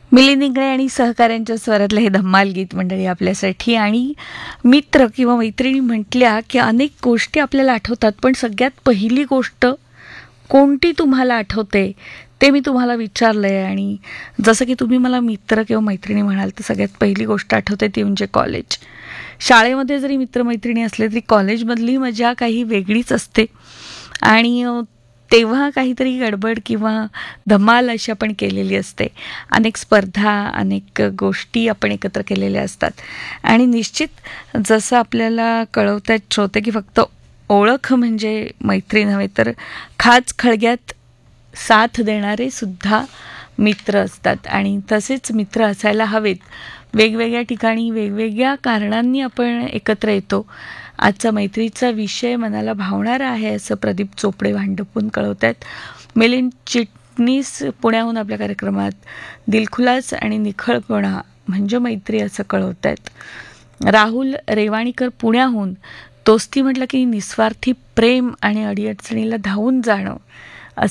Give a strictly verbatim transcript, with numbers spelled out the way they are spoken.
मिलिंद इंगळे आणि सहकाऱ्यांच्या स्वरातलं हे धम्माल गीत मंडळी आपल्यासाठी. आणि मित्र किंवा मैत्रिणी म्हटल्या की अनेक गोष्टी आपल्याला आठवतात, पण सगळ्यात पहिली गोष्ट कोणती तुम्हाला आठवते ते मी तुम्हाला विचारलं आहे. आणि जसं की तुम्ही मला मित्र किंवा मैत्रिणी म्हणाल तर सगळ्यात पहिली गोष्ट आठवते ती म्हणजे कॉलेज. शाळेमध्ये जरी मित्रमैत्रिणी असले तरी कॉलेजमधली मजा काही वेगळीच असते. आणि तेव्हा काहीतरी गडबड किंवा धमाल अशी आपण केलेली असते. अनेक स्पर्धा, अनेक गोष्टी आपण एकत्र केलेल्या असतात. आणि निश्चित जसं आपल्याला कळवतात श्रोते की फक्त ओळख म्हणजे मैत्री नव्हे तर खाच खळग्यात साथ देणारे सुद्धा मित्र असतात. आणि तसेच मित्र असायला हवेत. वेगवेगळ्या ठिकाणी वेगवेगळ्या कारणांनी आपण एकत्र येतो. आजचा मैत्रीचा विषय मनाला भावणारा आहे असं प्रदीप चोपडे भांडपून कळवत आहेत. मिलिंद चिटणीस पुण्याहून आपल्या कार्यक्रमात दिलखुलास आणि निखळपणा म्हणजे मैत्री असं कळवत आहेत. राहुल रेवाणीकर पुण्याहून दोस्ती म्हटलं की निस्वार्थी प्रेम आणि अडीअडचणीला धावून जाणं